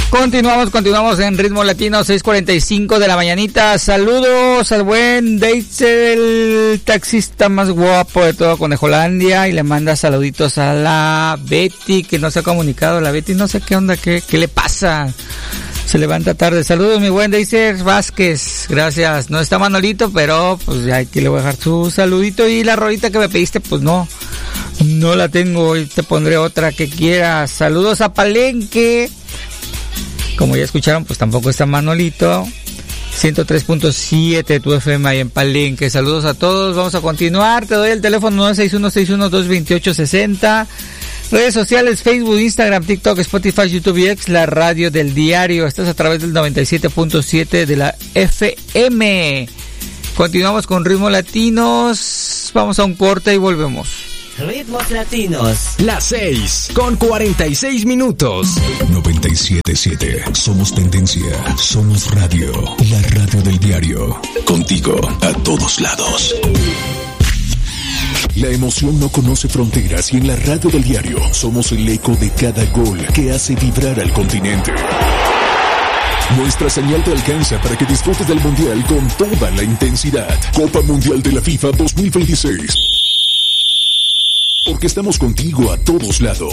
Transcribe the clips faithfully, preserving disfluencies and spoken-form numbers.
Continuamos, continuamos en Ritmo Latino, seis cuarenta y cinco de la mañanita. Saludos al buen Deitze, el taxista más guapo de todo Conejolandia, y le manda saluditos a la Betty, que no se ha comunicado. La Betty no sé qué onda, qué, qué le pasa. Se levanta tarde. Saludos, mi buen Deitze Vázquez. Gracias. No está Manolito, pero pues ya aquí le voy a dejar su saludito. Y la rolita que me pediste, pues no, no la tengo. Hoy te pondré otra que quieras. Saludos a Palenque. Como ya escucharon, pues tampoco está Manolito. ciento tres punto siete tu F M ahí en Palenque. Saludos a todos. Vamos a continuar. Te doy el teléfono nueve seis uno seis uno dos dos ocho seis cero. Redes sociales, Facebook, Instagram, TikTok, Spotify, YouTube y X, la radio del diario. Estás a través del noventa y siete punto siete de la F M. Continuamos con Ritmos Latinos. Vamos a un corte y volvemos. Ritmos Latinos. Las seis con cuarenta y seis minutos. noventa y siete punto siete. Somos tendencia. Somos radio. La radio del diario. Contigo a todos lados. La emoción no conoce fronteras y en la radio del diario somos el eco de cada gol que hace vibrar al continente. Nuestra señal te alcanza para que disfrutes del Mundial con toda la intensidad. Copa Mundial de la FIFA dos mil veintiséis. Porque estamos contigo a todos lados.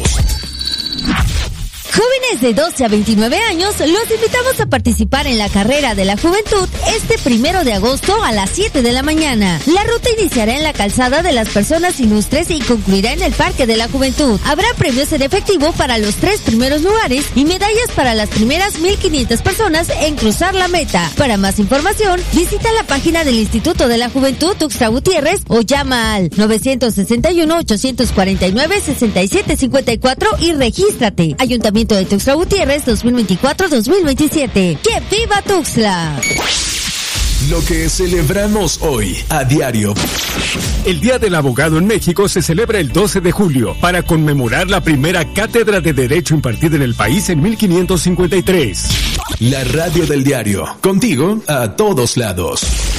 Jóvenes de doce a veintinueve años, los invitamos a participar en la Carrera de la Juventud este primero de agosto a las siete de la mañana. La ruta iniciará en la calzada de las personas ilustres y concluirá en el Parque de la Juventud. Habrá premios en efectivo para los tres primeros lugares y medallas para las primeras mil quinientas personas en cruzar la meta. Para más información, visita la página del Instituto de la Juventud Tuxtla Gutiérrez o llama al nueve seis uno, ocho cuatro nueve, seis siete cinco cuatro y regístrate. Ayuntamiento de Tuxtla Gutiérrez dos mil veinticuatro dos mil veintisiete. ¡Que viva Tuxtla! Lo que celebramos hoy a diario. El Día del Abogado en México se celebra el doce de julio para conmemorar la primera cátedra de Derecho impartida en el país en mil quinientos cincuenta y tres. La radio del diario. Contigo a todos lados.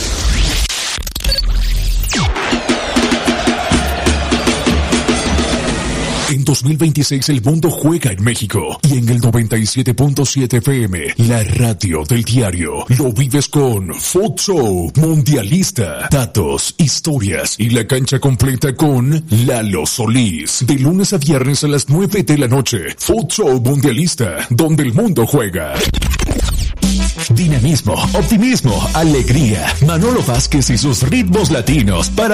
En dos mil veintiséis el mundo juega en México y en el noventa y siete punto siete F M, la radio del diario, lo vives con Food Show Mundialista, datos, historias y la cancha completa con Lalo Solís. De lunes a viernes a las nueve de la noche, Food Show Mundialista, donde el mundo juega. Dinamismo, optimismo, alegría. Manolo Vázquez y sus ritmos latinos para